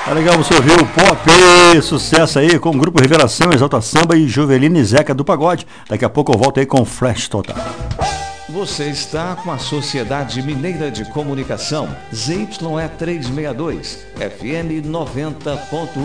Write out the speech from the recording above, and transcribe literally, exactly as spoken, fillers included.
Tá legal, você ouviu o Pop, sucesso aí com o Grupo Revelação, Exalta Samba e Jovelina e Zeca do Pagode. Daqui a pouco eu volto aí com Flash Total. Você está com a Sociedade Mineira de Comunicação, Z Y E trezentos e sessenta e dois, F M noventa ponto um.